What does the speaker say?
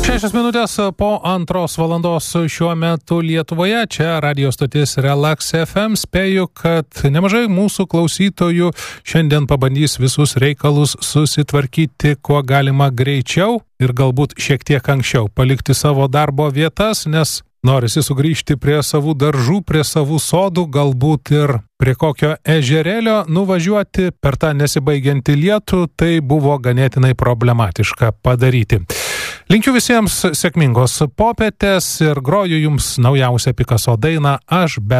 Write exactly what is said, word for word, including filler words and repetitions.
Šešios minutės po antros valandos šiuo metu Lietuvoje, čia radio stotis Relax F M. Spėju, kad nemažai mūsų klausytojų šiandien pabandys visus reikalus susitvarkyti kuo galima greičiau ir galbūt šiek tiek anksčiau palikti savo darbo vietas, nes norisi sugrįžti prie savų daržų, prie savų sodų, galbūt ir prie kokio ežerėlio nuvažiuoti per tą nesibaigiantį lietų, tai buvo ganėtinai problematiška padaryti. Linkiu visiems sėkmingos popietės ir groju jums naujausią Picasso dainą Aš be